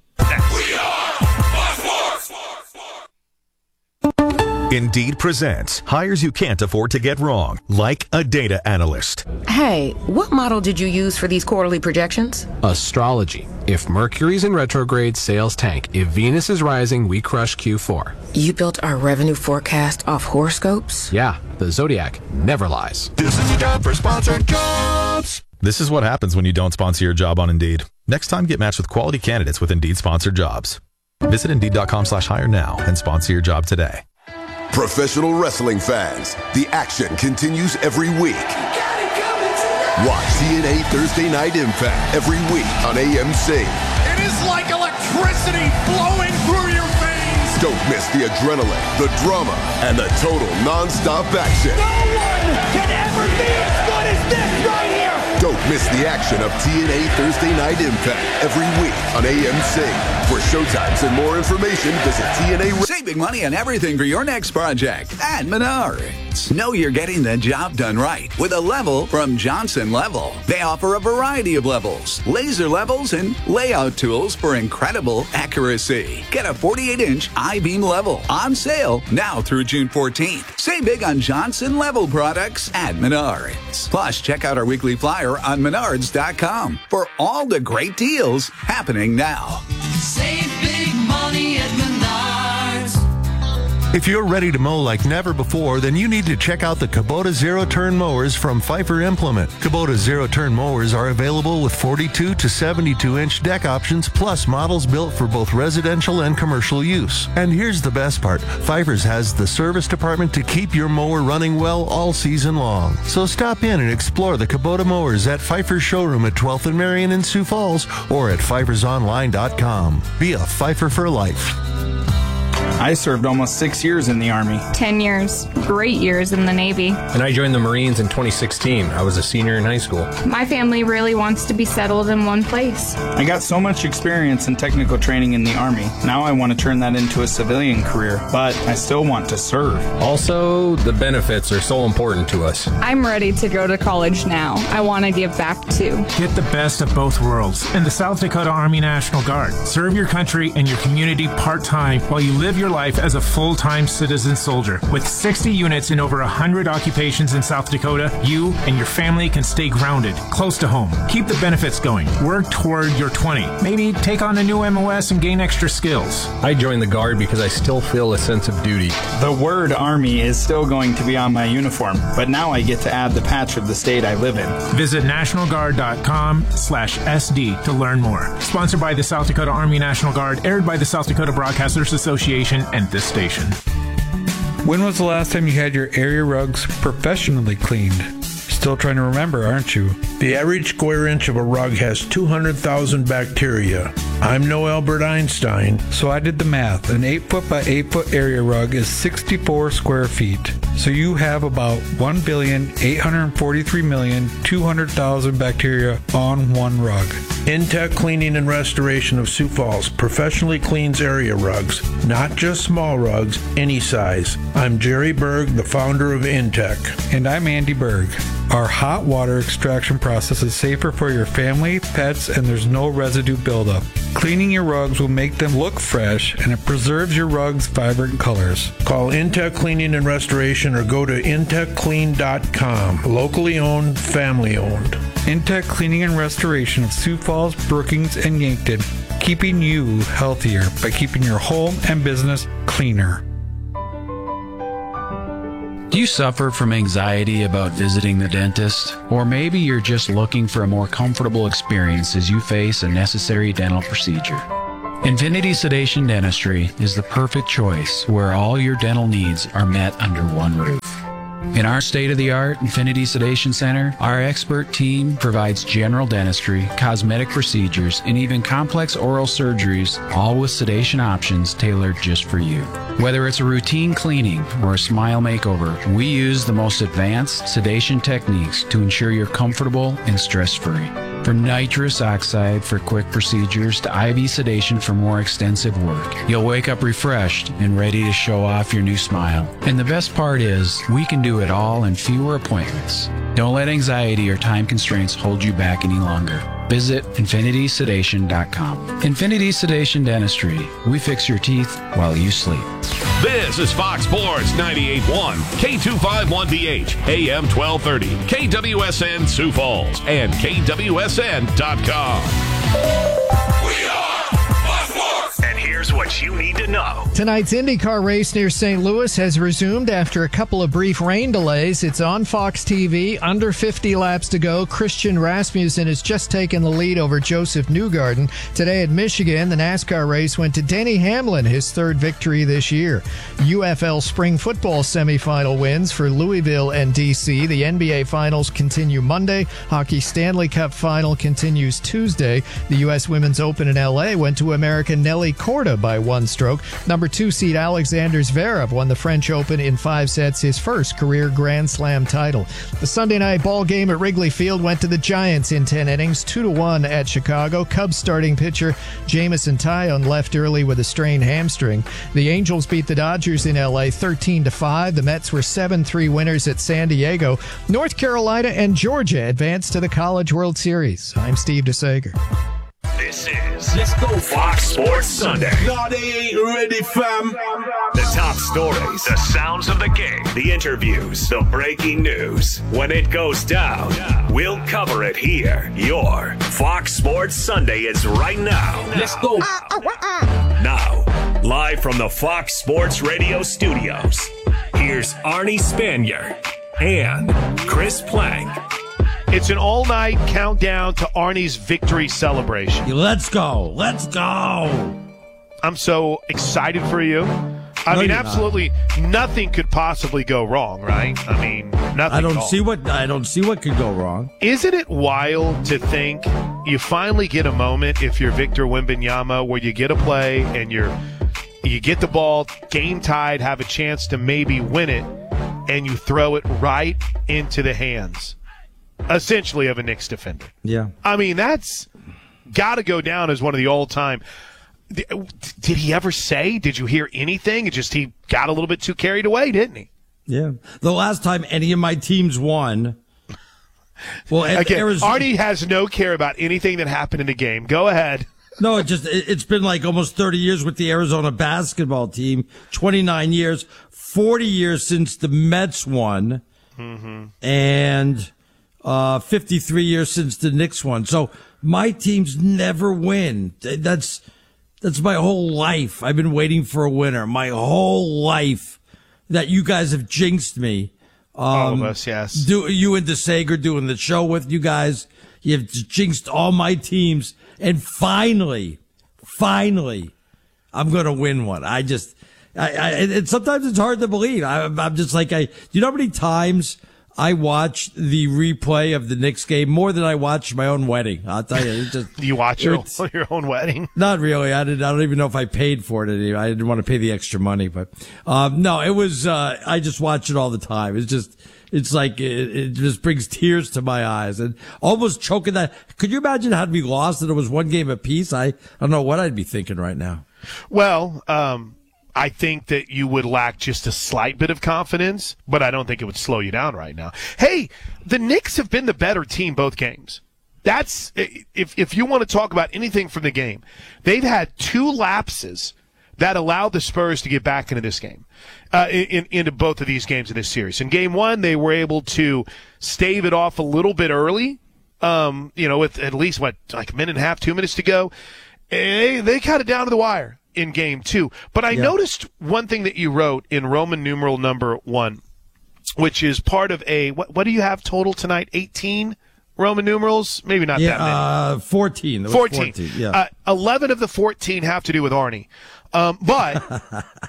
Indeed presents hires you can't afford to get wrong, like a data analyst. Hey, what model did you use for these quarterly projections? Astrology. If Mercury's in retrograde, sales tank. If Venus is rising, we crush Q4. You built our revenue forecast off horoscopes? Yeah, the Zodiac never lies. This is your job for sponsored jobs. This is what happens when you don't sponsor your job on Indeed. Next time, get matched with quality candidates with Indeed sponsored jobs. Visit Indeed.com/hire now and sponsor your job today. Professional wrestling fans, the action continues every week. Watch TNA Thursday Night Impact every week on AMC. It is like electricity flowing through your veins. Don't miss the adrenaline, the drama, and the total non-stop action. No one can ever be as good as this right here. Don't miss the action of TNA Thursday Night Impact every week on AMC. For showtimes and more information, visit TNA. Saving money on everything for your next project at Menards. Know you're getting the job done right with a level from Johnson Level. They offer a variety of levels, laser levels, and layout tools for incredible accuracy. Get a 48-inch I-beam level on sale now through June 14th. Save big on Johnson Level products at Menards. Plus, check out our weekly flyer on Menards.com for all the great deals happening now. Save big money at Menards. If you're ready to mow like never before, then you need to check out the Kubota zero-turn mowers from Pfeiffer Implement. Kubota zero-turn mowers are available with 42 to 72-inch deck options, plus models built for both residential and commercial use. And here's the best part. Pfeiffer's has the service department to keep your mower running well all season long. So stop in and explore the Kubota mowers at Pfeiffer's showroom at 12th and Marion in Sioux Falls or at pfeiffersonline.com. Be a Pfeiffer for life. I served almost 6 years in the Army. 10 years. Great years in the Navy. And I joined the Marines in 2016. I was a senior in high school. My family really wants to be settled in one place. I got so much experience and technical training in the Army. Now I want to turn that into a civilian career, but I still want to serve. Also, the benefits are so important to us. I'm ready to go to college now. I want to give back too. Get the best of both worlds in the South Dakota Army National Guard. Serve your country and your community part-time while you live your life as a full-time citizen soldier. With 60 units in over 100 occupations in South Dakota, you and your family can stay grounded, close to home. Keep the benefits going. Work toward your 20. Maybe take on a new MOS and gain extra skills. I joined the Guard because I still feel a sense of duty. The word Army is still going to be on my uniform, but now I get to add the patch of the state I live in. Visit nationalguard.com/SD to learn more. Sponsored by the South Dakota Army National Guard, aired by the South Dakota Broadcasters Association and this station. When was the last time you had your area rugs professionally cleaned? Still trying to remember, aren't you? The average square inch of a rug has 200,000 bacteria. I'm no Albert Einstein. So I did the math. An 8-foot by 8-foot area rug is 64 square feet. So you have about 1,843,200,000 bacteria on one rug. Intech Cleaning and Restoration of Sioux Falls professionally cleans area rugs, not just small rugs, any size. I'm Jerry Berg, the founder of Intech. And I'm Andy Berg. Our hot water extraction process is safer for your family, pets, and there's no residue buildup. Cleaning your rugs will make them look fresh, and it preserves your rugs' vibrant colors. Call Intech Cleaning and Restoration or go to intechclean.com. Locally owned, family owned. Intech Cleaning and Restoration of Sioux Falls, Brookings, and Yankton, keeping you healthier by keeping your home and business cleaner. Do you suffer from anxiety about visiting the dentist? Or maybe you're just looking for a more comfortable experience as you face a necessary dental procedure? Infinity Sedation Dentistry is the perfect choice where all your dental needs are met under one roof. In our state-of-the-art Infinity Sedation Center, our expert team provides general dentistry, cosmetic procedures, and even complex oral surgeries, all with sedation options tailored just for you. Whether it's a routine cleaning or a smile makeover, we use the most advanced sedation techniques to ensure you're comfortable and stress-free. From nitrous oxide for quick procedures to IV sedation for more extensive work, you'll wake up refreshed and ready to show off your new smile. And the best part is, we can do it all in fewer appointments. Don't let anxiety or time constraints hold you back any longer. Visit infinitysedation.com. Infinity Sedation Dentistry. We fix your teeth while you sleep. This is Fox Sports 98.1, K251DH, AM 1230, KWSN Sioux Falls, and KWSN.com. We are Fox Sports. And here's what you need to know. Tonight's IndyCar race near St. Louis has resumed after a couple of brief rain delays. It's on Fox TV. Under 50 laps to go. Christian Rasmussen has just taken the lead over Joseph Newgarden. Today at Michigan, the NASCAR race went to Denny Hamlin, his third victory this year. UFL spring football semifinal wins for Louisville and D.C. The NBA finals continue Monday. Hockey Stanley Cup final continues Tuesday. The U.S. Women's Open in L.A. went to American Nelly Korda by one stroke. Number 2 seed Alexander Zverev won the French Open in 5 sets, his first career Grand Slam title. The Sunday night ball game at Wrigley Field went to the Giants in 10 innings, 2-1 at Chicago. Cubs starting pitcher Jameson Taillon left early with a strained hamstring. The Angels beat the Dodgers in LA 13-5. The Mets were 7-3 winners at San Diego. North Carolina and Georgia advanced to the College World Series. I'm Steve DeSager. This is Let's Go Fox Sports Sunday. No, they ain't ready, fam. The top stories, the sounds of the game, the interviews, the breaking news. When it goes down, we'll cover it here. Your Fox Sports Sunday is right now. Let's go. Now, live from the Fox Sports Radio studios, here's Arnie Spanier and Chris Plank. It's an all-night countdown to Arnie's victory celebration. Let's go. Let's go. I'm so excited for you. I mean, absolutely nothing could possibly go wrong, right? I mean, nothing. I don't see what could go wrong. Isn't it wild to think you finally get a moment if you're Victor Wembanyama where you get a play and you get the ball game tied, have a chance to maybe win it, and you throw it right into the hands, essentially, of a Knicks defender. Yeah. I mean, that's got to go down as one of the all-time. Did he ever say? Did you hear anything? It just he got a little bit too carried away, didn't he? Yeah. The last time any of my teams won. Well, again, Arnie has no care about anything that happened in the game. Go ahead. No, it's been like almost 30 years with the Arizona basketball team. 29 years, 40 years since the Mets won, and 53 years since the Knicks won. So my teams never win. That's my whole life. I've been waiting for a winner my whole life. That you guys have jinxed me. All of us, yes. You and DeSager doing the show with you guys. You've jinxed all my teams. And finally, I'm going to win one. And sometimes it's hard to believe. I'm just like, you know how many times I watched the replay of the Knicks game more than I watched my own wedding. I'll tell you. It just, you watch your own wedding? Not really. I don't even know if I paid for it. I didn't want to pay the extra money, but no, it was. I just watch it all the time. It's like it just brings tears to my eyes and almost choking that. Could you imagine had we lost and it was one game apiece? I don't know what I'd be thinking right now. Well, I think that you would lack just a slight bit of confidence, but I don't think it would slow you down right now. Hey, the Knicks have been the better team both games. That's if you want to talk about anything from the game, they've had 2 lapses that allowed the Spurs to get back into this game, into both of these games in this series. In game 1, they were able to stave it off a little bit early, with at least like a minute and a half, 2 minutes to go. They cut it down to the wire in game 2. But I noticed one thing that you wrote in Roman numeral number 1, which is part of what do you have total tonight? 18 Roman numerals? Maybe not that many. 14. 14. 14, yeah. 11 of the 14 have to do with Arnie. But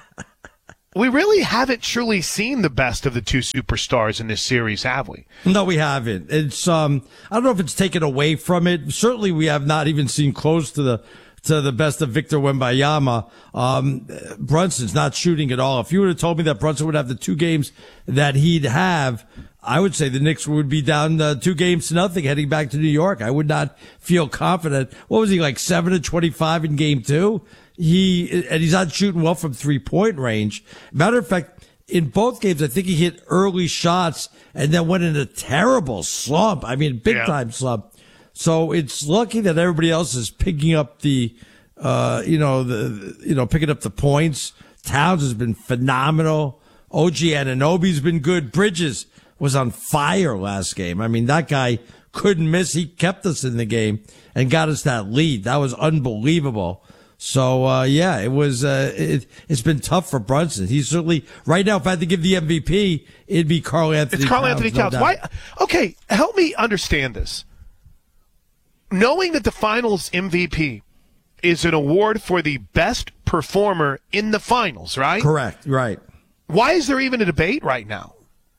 we really haven't truly seen the best of the 2 superstars in this series, have we? No, we haven't. It's I don't know if it's taken away from it. Certainly we have not even seen close to the best of Victor Wembanyama. Brunson's not shooting at all. If you would have told me that Brunson would have the 2 games that he'd have, I would say the Knicks would be down 2-0 heading back to New York. I would not feel confident. What was he, like 7-25 in game 2? He's not shooting well from 3-point range. Matter of fact, in both games, I think he hit early shots and then went in a terrible slump. I mean, big time slump. So it's lucky that everybody else is picking up picking up the points. Towns has been phenomenal. OG Anunoby's been good. Bridges was on fire last game. I mean, that guy couldn't miss. He kept us in the game and got us that lead. That was unbelievable. So, it was, it's been tough for Brunson. He's certainly, right now, if I had to give the MVP, it'd be Karl-Anthony Towns. It's Karl-Anthony Towns. Why? Okay, help me understand this. Knowing that the finals MVP is an award for the best performer in the finals, right? Correct, right. Why is there even a debate right now?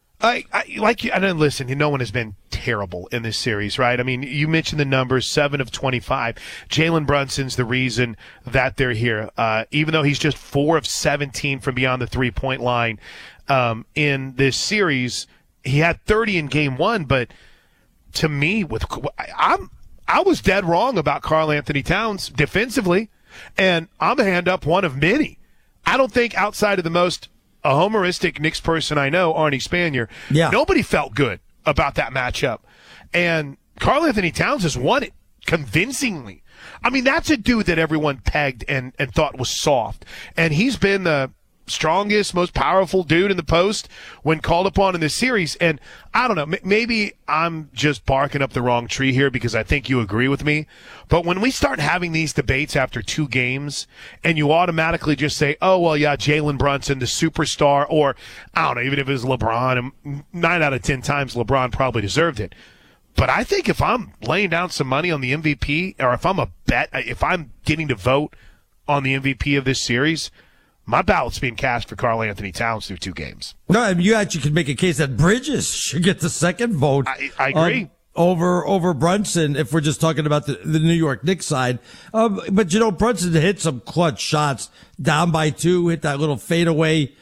Listen, no one has been terrible in this series, right? I mean, you mentioned the numbers, 7 of 25. Jalen Brunson's the reason that they're here. Even though he's just 4 of 17 from beyond the 3-point line in this series, he had 30 in game 1. But to me, I was dead wrong about Karl-Anthony Towns defensively, and I'm a hand up one of many. I don't think outside of the most a homeristic Knicks person I know, Arnie Spanier, nobody felt good about that matchup. And Karl-Anthony Towns has won it convincingly. I mean, that's a dude that everyone pegged and thought was soft. And he's been the strongest, most powerful dude in the post when called upon in this series. And I don't know, maybe I'm just barking up the wrong tree here because I think you agree with me. But when we start having these debates after 2 games and you automatically just say, oh, well, yeah, Jalen Brunson, the superstar, or I don't know, even if it was LeBron, and 9 out of 10 times LeBron probably deserved it. But I think if I'm laying down some money on the MVP, or if I'm getting to vote on the MVP of this series, my ballot's being cast for Karl-Anthony Towns through 2 games. No, I mean, you actually could make a case that Bridges should get the second vote. I agree. Over Brunson, if we're just talking about the New York Knicks side. But, Brunson hit some clutch shots, down by 2, hit that little fadeaway.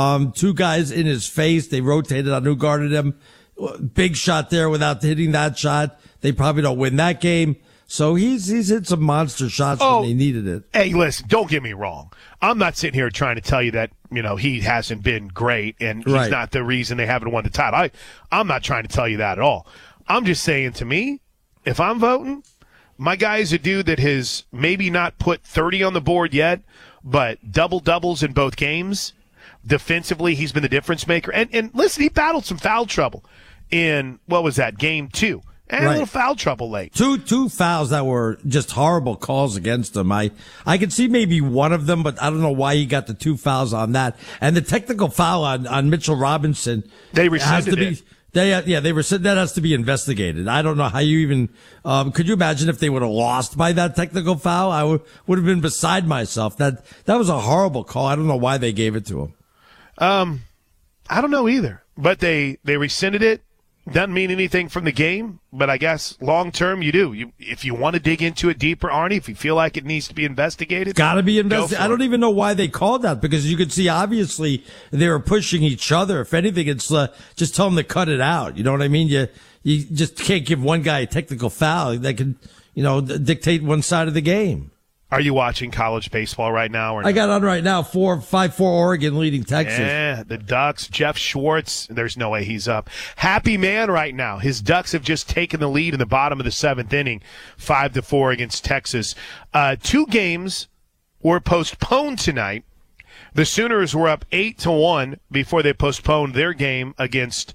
2 guys in his face. They rotated on who guarded him. Big shot there without hitting that shot. They probably don't win that game. So he's hit some monster shots when they needed it. Hey, listen, don't get me wrong. I'm not sitting here trying to tell you that, he hasn't been great and he's not the reason they haven't won the title. I'm not trying to tell you that at all. I'm just saying, to me, if I'm voting, my guy is a dude that has maybe not put 30 on the board yet, but double-doubles in both games. Defensively, he's been the difference maker. And listen, he battled some foul trouble in, game 2. And a little foul trouble late. Two fouls that were just horrible calls against him. I could see maybe one of them, but I don't know why he got the 2 fouls on that. And the technical foul on Mitchell Robinson. They rescinded it. They rescinded. That has to be investigated. I don't know how you even, could you imagine if they would have lost by that technical foul? I would have been beside myself. That was a horrible call. I don't know why they gave it to him. I don't know either, but they rescinded it. Doesn't mean anything from the game, but I guess long term you do. If you want to dig into it deeper, Arnie, if you feel like it needs to be investigated, got to be investigated. I don't even know why they called that, because you could see obviously they were pushing each other. If anything, it's just tell them to cut it out. You know what I mean? You just can't give one guy a technical foul that can, dictate one side of the game. Are you watching college baseball right now? Or I got on right now, 5-4 Oregon leading Texas. Yeah, the Ducks, Jeff Schwartz, there's no way he's up. Happy man right now. His Ducks have just taken the lead in the bottom of the 7th inning, 5-4 against Texas. 2 games were postponed tonight. The Sooners were up 8-1 before they postponed their game against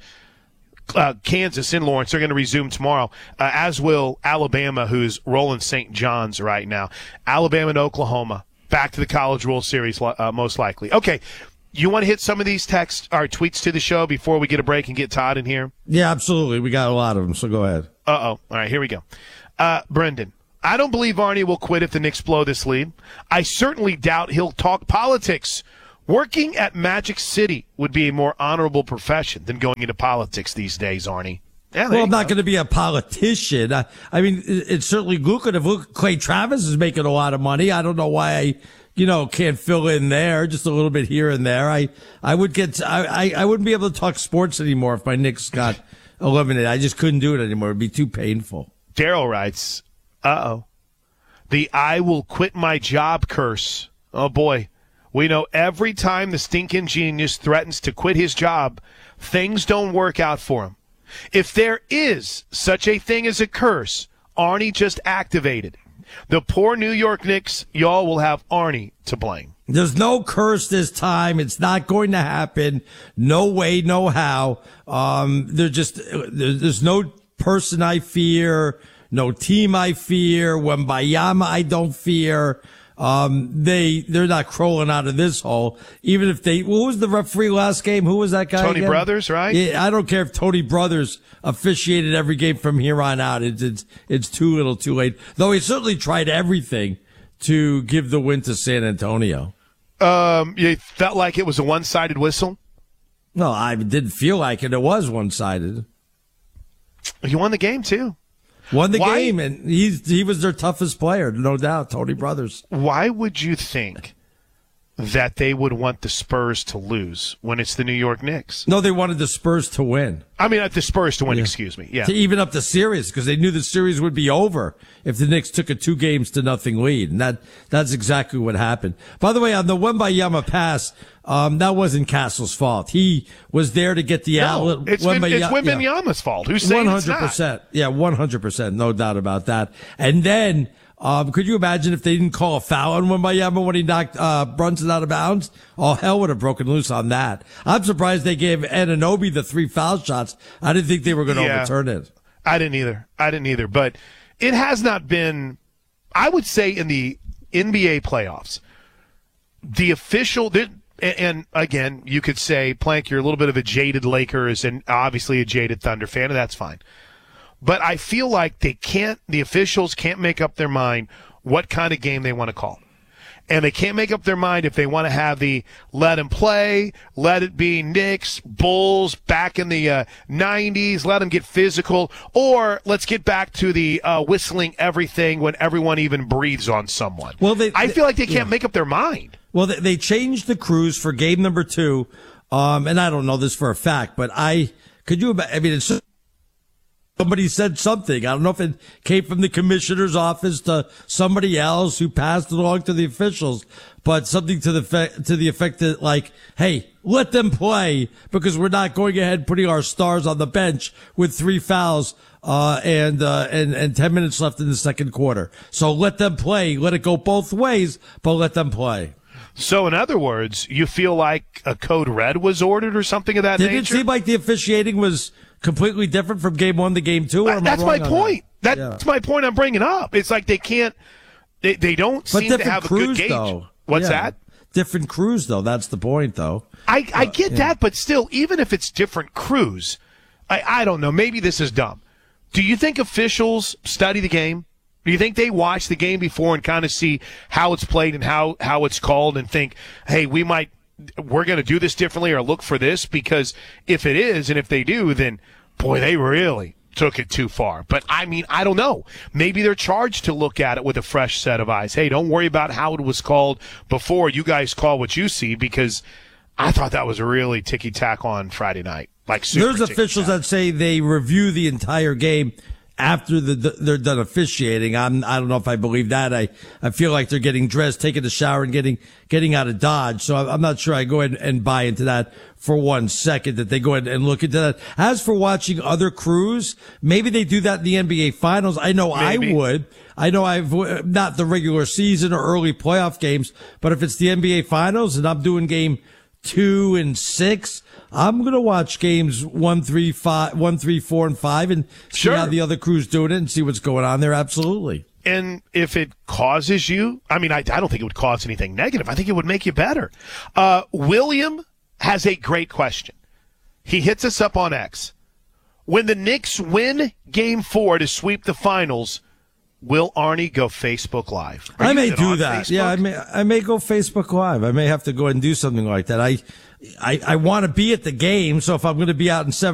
Kansas in Lawrence. They're going to resume tomorrow, as will Alabama, who's rolling St. John's right now. Alabama and Oklahoma back to the College World Series, most likely. Okay, you want to hit some of these texts or tweets to the show before we get a break and get Todd in here? Yeah, absolutely. We got a lot of them, so go ahead. All right, here we go. Brendan, I don't believe Arnie will quit if the Knicks blow this lead. I certainly doubt he'll talk politics. Working at Magic City would be a more honorable profession than going into politics these days, Arnie. Yeah, well, I'm not going to be a politician. I mean, it's certainly lucrative. Look, Clay Travis is making a lot of money. I don't know why I, can't fill in there, just a little bit here and there. I wouldn't be able to talk sports anymore if my Knicks got eliminated. I just couldn't do it anymore. It'd be too painful. Daryl writes, the I will quit my job curse. Oh, boy. We know every time the stinking genius threatens to quit his job, things don't work out for him. If there is such a thing as a curse, Arnie just activated. The poor New York Knicks, y'all will have Arnie to blame. There's no curse this time. It's not going to happen. No way, no how. There's no person I fear, no team I fear. Wembayama I don't fear. They're not crawling out of this hole. Even if what was the referee last game? Who was that guy? Tony again? Brothers, right? Yeah, I don't care if Tony Brothers officiated every game from here on out. It's too little too late. Though he certainly tried everything to give the win to San Antonio. You felt like it was a one-sided whistle? No, I didn't feel like it. It was one-sided. You won the game too. Won the game, and he was their toughest player, no doubt, Tony Brothers. Why would you think that they would want the Spurs to lose when it's the New York Knicks? No, they wanted the Spurs to win. I mean, the Spurs to win, excuse me. Yeah. To even up the series, because they knew the series would be over if the Knicks took a 2-0 lead. And that's exactly what happened. By the way, on the Wembayama pass, that wasn't Castle's fault. He was there to get the outlet. It's Wembanyama's fault. Who's saying 100%. It's not? Yeah, 100%. No doubt about that. And then, could you imagine if they didn't call a foul on Wembayama when he knocked Brunson out of bounds? All hell would have broken loose on that. I'm surprised they gave Anunoby the 3 foul shots. I didn't think they were going to overturn it. I didn't either. But it has not been, I would say, in the NBA playoffs, the official, and again, you could say, Plank, you're a little bit of a jaded Lakers and obviously a jaded Thunder fan, and that's fine. But I feel like the officials can't make up their mind what kind of game they want to call. And they can't make up their mind if they want to have the let them play, let it be Knicks, Bulls back in the 90s, let them get physical, or let's get back to the whistling everything when everyone even breathes on someone. Well, I feel like they can't make up their mind. Well, they changed the crews for game number 2, and I don't know this for a fact, but it's somebody said something. I don't know if it came from the commissioner's office to somebody else who passed it along to the officials, but something to the effect that, like, hey, let them play because we're not going ahead putting our stars on the bench with 3 fouls and 10 minutes left in the second quarter. So let them play. Let it go both ways, but let them play. So, in other words, you feel like a code red was ordered or something of that nature? Did it seem like the officiating was completely different from game 1 to game 2? Or that's my point. That's my point I'm bringing up. It's like they can't, they don't seem to have a good gauge. Though. What's that? Different crews, though. That's the point, though. I get that, but still, even if it's different crews, I don't know. Maybe this is dumb. Do you think officials study the game? Do you think they watch the game before and kind of see how it's played and how it's called and think, hey, we're going to do this differently or look for this? Because if it is, and if they do, then Boy, they really took it too far. But, I mean, I don't know. Maybe they're charged to look at it with a fresh set of eyes. Hey, don't worry about how it was called before. You guys call what you see, because I thought that was a really ticky-tack on Friday night. There's officials that say they review the entire game after they're done officiating. I don't know if I believe that. I feel like they're getting dressed, taking a shower, and getting out of Dodge. So I'm not sure I go ahead and buy into that for 1 second, that they go ahead and look into that. As for watching other crews, maybe they do that in the NBA Finals. I know maybe. I would. I know I've not the regular season or early playoff games, but if it's the NBA Finals and I'm doing game 2 and 6, I'm going to watch games 1, 3, 4, and 5 and see how the other crew's doing it and see what's going on there. Absolutely. And if it causes you, I mean, I don't think it would cause anything negative. I think it would make you better. William has a great question. He hits us up on X. When the Knicks win Game 4 to sweep the finals, will Arnie go Facebook Live? I may do that. Facebook? Yeah, I may go Facebook Live. I may have to go and do something like that. I want to be at the game, so if I'm going to be out in 7